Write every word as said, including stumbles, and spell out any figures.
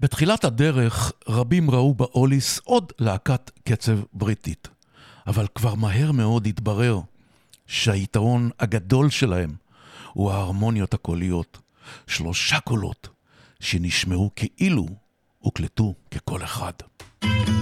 בתחילת הדרך רבים ראו באוליס עוד להקת קצב בריטית, אבל כבר מהר מאוד התברר שהיתרון הגדול שלהם הוא ההרמוניות הקוליות, שלושה קולות שנשמעו כאילו הוקלטו כקול אחד.